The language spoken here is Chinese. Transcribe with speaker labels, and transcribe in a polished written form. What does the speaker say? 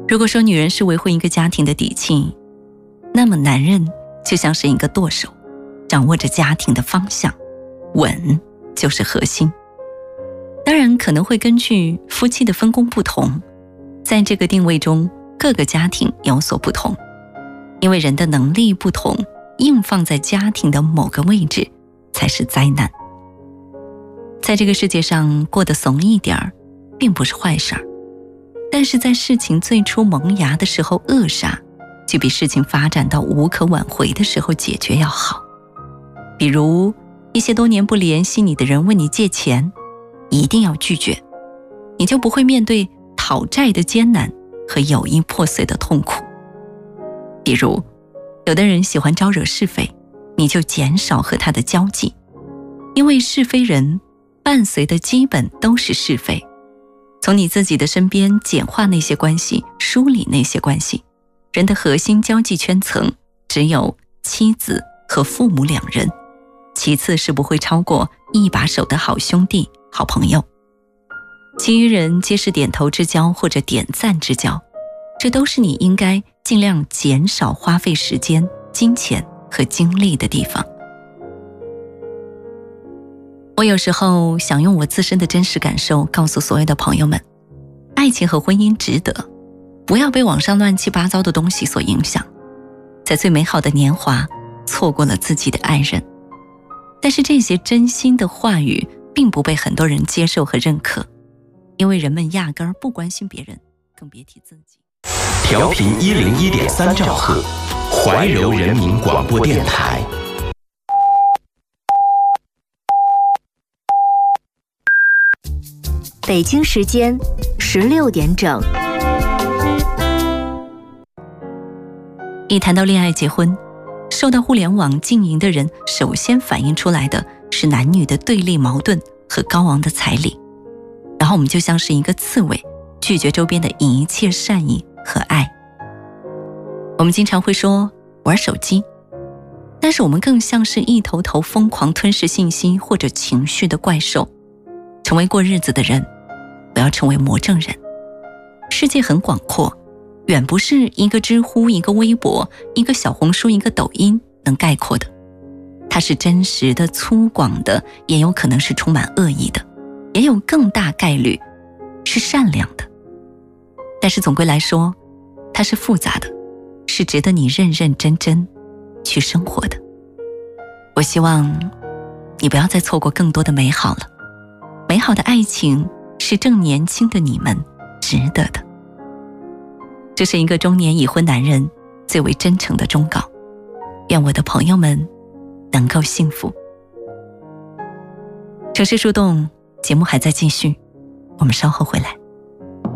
Speaker 1: 如果说女人是维护一个家庭的底气，那么男人就像是一个舵手，掌握着家庭的方向，稳就是核心。当然可能会根据夫妻的分工不同，在这个定位中各个家庭有所不同，因为人的能力不同，硬放在家庭的某个位置才是灾难。在这个世界上过得怂一点儿并不是坏事儿，但是在事情最初萌芽的时候扼杀，就比事情发展到无可挽回的时候解决要好。比如一些多年不联系你的人问你借钱，一定要拒绝，你就不会面对讨债的艰难和友谊破碎的痛苦。比如有的人喜欢招惹是非，你就减少和他的交际，因为是非人伴随的基本都是是非。从你自己的身边简化那些关系，梳理那些关系。人的核心交际圈层只有妻子和父母两人，其次是不会超过一把手的好兄弟、好朋友，其余人皆是点头之交或者点赞之交，这都是你应该尽量减少花费时间、金钱和精力的地方。我有时候想用我自身的真实感受告诉所有的朋友们，爱情和婚姻值得，不要被网上乱七八糟的东西所影响，在最美好的年华错过了自己的爱人。但是这些真心的话语并不被很多人接受和认可，因为人们压根儿不关心别人，更别提自己。
Speaker 2: 调频101.3兆赫，怀柔人民广播电台。
Speaker 3: 北京时间16点整。
Speaker 1: 一谈到恋爱结婚，受到互联网经营的人首先反映出来的是男女的对立矛盾和高昂的彩礼，然后我们就像是一个刺猬，拒绝周边的一切善意和爱。我们经常会说玩手机，但是我们更像是一头头疯狂吞噬信息或者情绪的怪兽。成为过日子的人，不要成为魔怔人。世界很广阔，远不是一个知乎、一个微博、一个小红书、一个抖音能概括的。它是真实的、粗犷的，也有可能是充满恶意的，也有更大概率是善良的。但是总归来说，它是复杂的，是值得你认认真真去生活的。我希望你不要再错过更多的美好了。美好的爱情是正年轻的你们值得的。这是一个中年已婚男人最为真诚的忠告，愿我的朋友们能够幸福。城市树洞节目还在继续，我们稍后回来。